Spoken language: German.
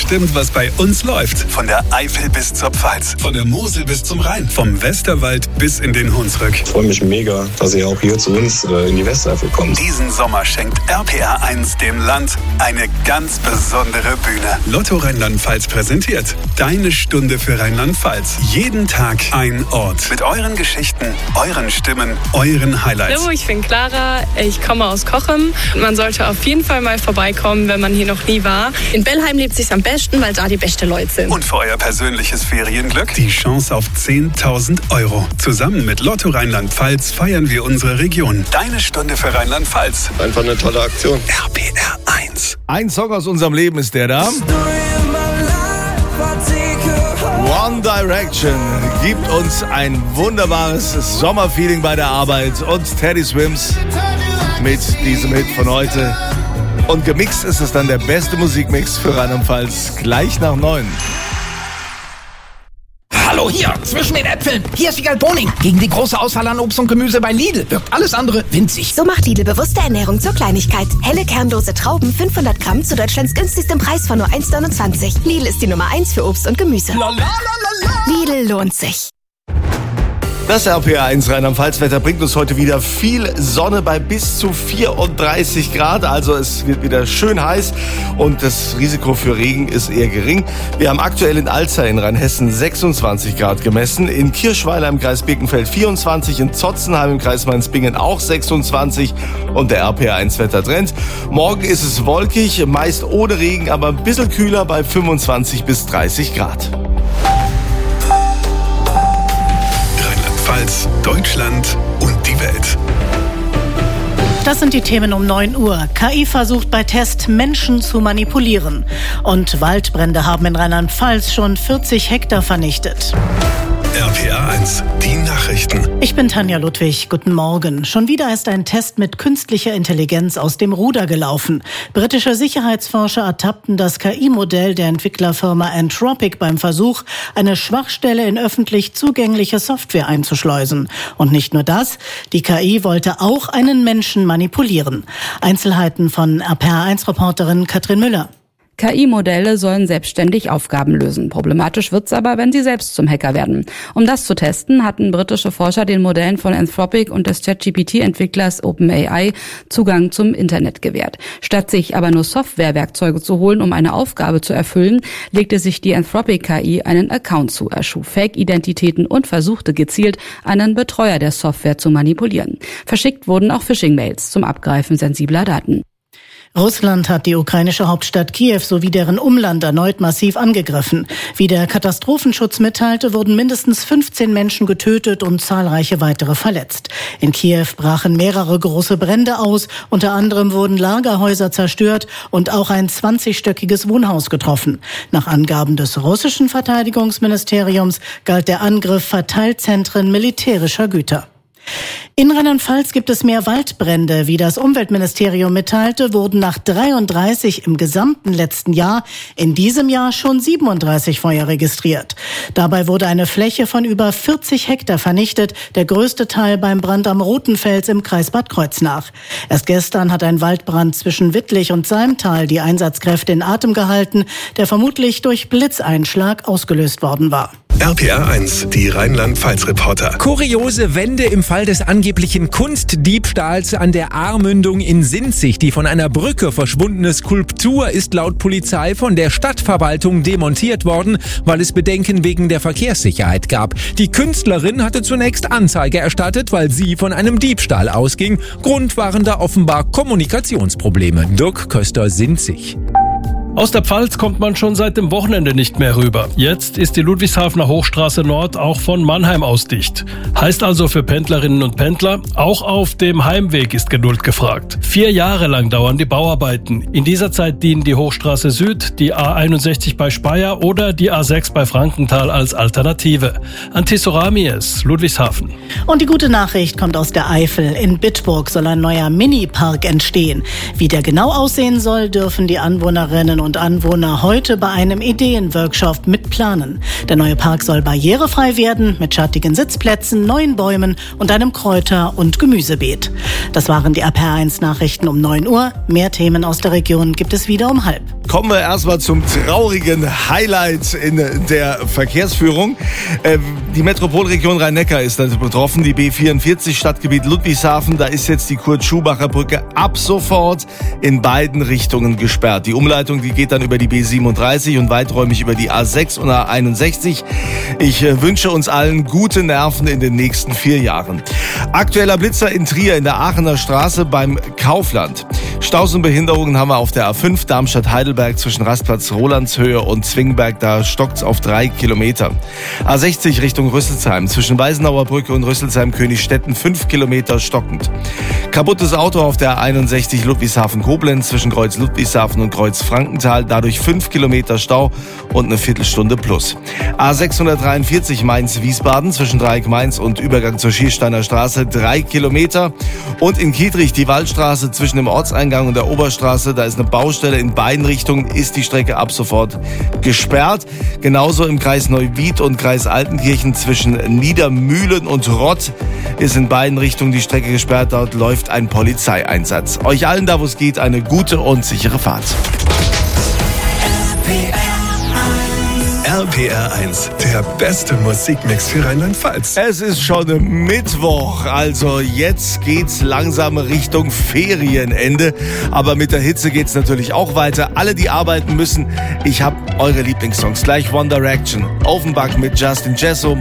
bestimmt, was bei uns läuft. Von der Eifel bis zur Pfalz, von der Mosel bis zum Rhein, vom Westerwald bis in den Hunsrück. Ich freue mich mega, dass ihr auch hier zu uns in die Westeifel kommt. Diesen Sommer schenkt RPR 1 dem Land eine ganz besondere Bühne. Lotto Rheinland-Pfalz präsentiert Deine Stunde für Rheinland-Pfalz. Jeden Tag ein Ort. Mit euren Geschichten, euren Stimmen, euren Highlights. Hallo, ich bin Clara, ich komme aus Cochem. Man sollte auf jeden Fall mal vorbeikommen, wenn man hier noch nie war. In Bellheim lebt es sich am besten, weil da die besten Leute sind. Und für euer persönliches Ferienglück die Chance auf 10.000 €. Zusammen mit Lotto Rheinland-Pfalz feiern wir unsere Region. Deine Stunde für Rheinland-Pfalz. Einfach eine tolle Aktion. RPR 1. Ein Song aus unserem Leben ist der da. One Direction gibt uns ein wunderbares Sommerfeeling bei der Arbeit und Teddy Swims mit diesem Hit von heute. Und gemixt ist es dann der beste Musikmix für Rheinland-Pfalz gleich nach 9. Hallo hier, zwischen den Äpfeln. Hier ist Wiegald Boning. Gegen die große Auswahl an Obst und Gemüse bei Lidl wirkt alles andere winzig. So macht Lidl bewusste Ernährung zur Kleinigkeit. Helle kernlose Trauben, 500 Gramm zu Deutschlands günstigstem Preis von nur 1,29. Lidl ist die Nummer 1 für Obst und Gemüse. Lidl lohnt sich. Das RPR 1 Rheinland-Pfalz-Wetter bringt uns heute wieder viel Sonne bei bis zu 34 Grad. Also es wird wieder schön heiß und das Risiko für Regen ist eher gering. Wir haben aktuell in Alzey in Rheinhessen 26 Grad gemessen, in Kirschweiler im Kreis Birkenfeld 24, in Zotzenheim im Kreis Mainz-Bingen auch 26 und der RPR 1 Wettertrend. Morgen ist es wolkig, meist ohne Regen, aber ein bisschen kühler bei 25 bis 30 Grad. Deutschland und die Welt. Das sind die Themen um 9 Uhr. KI versucht bei Test Menschen zu manipulieren. Und Waldbrände haben in Rheinland-Pfalz schon 40 Hektar vernichtet. RPR 1, die Nachrichten. Ich bin Tanja Ludwig. Guten Morgen. Schon wieder ist ein Test mit künstlicher Intelligenz aus dem Ruder gelaufen. Britische Sicherheitsforscher ertappten das KI-Modell der Entwicklerfirma Anthropic beim Versuch, eine Schwachstelle in öffentlich zugängliche Software einzuschleusen. Und nicht nur das, die KI wollte auch einen Menschen manipulieren. Einzelheiten von RPR1-Reporterin Katrin Müller. KI-Modelle sollen selbstständig Aufgaben lösen. Problematisch wird's aber, wenn sie selbst zum Hacker werden. Um das zu testen, hatten britische Forscher den Modellen von Anthropic und des ChatGPT-Entwicklers OpenAI Zugang zum Internet gewährt. Statt sich aber nur Softwarewerkzeuge zu holen, um eine Aufgabe zu erfüllen, legte sich die Anthropic-KI einen Account zu, erschuf Fake-Identitäten und versuchte gezielt, einen Betreuer der Software zu manipulieren. Verschickt wurden auch Phishing-Mails zum Abgreifen sensibler Daten. Russland hat die ukrainische Hauptstadt Kiew sowie deren Umland erneut massiv angegriffen. Wie der Katastrophenschutz mitteilte, wurden mindestens 15 Menschen getötet und zahlreiche weitere verletzt. In Kiew brachen mehrere große Brände aus. Unter anderem wurden Lagerhäuser zerstört und auch ein 20-stöckiges Wohnhaus getroffen. Nach Angaben des russischen Verteidigungsministeriums galt der Angriff Verteilzentren militärischer Güter. In Rheinland-Pfalz gibt es mehr Waldbrände. Wie das Umweltministerium mitteilte, wurden nach 33 im gesamten letzten Jahr in diesem Jahr schon 37 Feuer registriert. Dabei wurde eine Fläche von über 40 Hektar vernichtet, der größte Teil beim Brand am Rotenfels im Kreis Bad Kreuznach. Erst gestern hat ein Waldbrand zwischen Wittlich und Salmtal die Einsatzkräfte in Atem gehalten, der vermutlich durch Blitzeinschlag ausgelöst worden war. RPR 1, die Rheinland-Pfalz-Reporter. Kuriose Wende im Fall des angeblichen Kunstdiebstahls an der Ahrmündung in Sinzig. Die von einer Brücke verschwundene Skulptur ist laut Polizei von der Stadtverwaltung demontiert worden, weil es Bedenken wegen der Verkehrssicherheit gab. Die Künstlerin hatte zunächst Anzeige erstattet, weil sie von einem Diebstahl ausging. Grund waren da offenbar Kommunikationsprobleme. Dirk Köster, Sinzig. Aus der Pfalz kommt man schon seit dem Wochenende nicht mehr rüber. Jetzt ist die Ludwigshafener Hochstraße Nord auch von Mannheim aus dicht. Heißt also für Pendlerinnen und Pendler, auch auf dem Heimweg ist Geduld gefragt. 4 Jahre lang dauern die Bauarbeiten. In dieser Zeit dienen die Hochstraße Süd, die A61 bei Speyer oder die A6 bei Frankenthal als Alternative. Antiso Ramies, Ludwigshafen. Und die gute Nachricht kommt aus der Eifel. In Bitburg soll ein neuer Mini-Park entstehen. Wie der genau aussehen soll, dürfen die Anwohnerinnen und Anwohner heute bei einem Ideenworkshop mitplanen. Der neue Park soll barrierefrei werden, mit schattigen Sitzplätzen, neuen Bäumen und einem Kräuter- und Gemüsebeet. Das waren die RPR1-Nachrichten um 9 Uhr. Mehr Themen aus der Region gibt es wieder um 12:30. Kommen wir erstmal zum traurigen Highlight in der Verkehrsführung. Die Metropolregion Rhein-Neckar ist also betroffen. Die B44 Stadtgebiet Ludwigshafen, da ist jetzt die Kurt-Schubacher-Brücke ab sofort in beiden Richtungen gesperrt. Die Umleitung, die geht dann über die B37 und weiträumig über die A6 und A61. Ich wünsche uns allen gute Nerven in den nächsten 4 Jahren. Aktueller Blitzer in Trier in der Aachener Straße beim Kaufland. Staus und Behinderungen haben wir auf der A5 Darmstadt-Heidelberg zwischen Rastplatz Rolandshöhe und Zwingberg. Da stockt's auf 3 Kilometer. A60 Richtung Rüsselsheim zwischen Weisenauer Brücke und Rüsselsheim-Königstetten 5 Kilometer stockend. Kaputtes Auto auf der 61 Ludwigshafen-Koblenz zwischen Kreuz Ludwigshafen und Kreuz Frankenthal. Dadurch 5 Kilometer Stau und eine Viertelstunde plus. A643 Mainz-Wiesbaden zwischen Dreieck Mainz und Übergang zur Schiersteiner Straße 3 Kilometer. Und in Kietrich die Waldstraße zwischen dem Ortseingang und der Oberstraße. Da ist eine Baustelle in beiden Richtungen, ist die Strecke ab sofort gesperrt. Genauso im Kreis Neuwied und Kreis Altenkirchen zwischen Niedermühlen und Rott ist in beiden Richtungen die Strecke gesperrt. Dort läuft ein Polizeieinsatz. Euch allen da, wo es geht, eine gute und sichere Fahrt. RPR1, der beste Musikmix für Rheinland-Pfalz. Es ist schon Mittwoch, also jetzt geht's langsam Richtung Ferienende. Aber mit der Hitze geht's natürlich auch weiter. Alle, die arbeiten müssen, ich habe eure Lieblingssongs. Gleich One Direction, Offenbach mit Justin Jesso,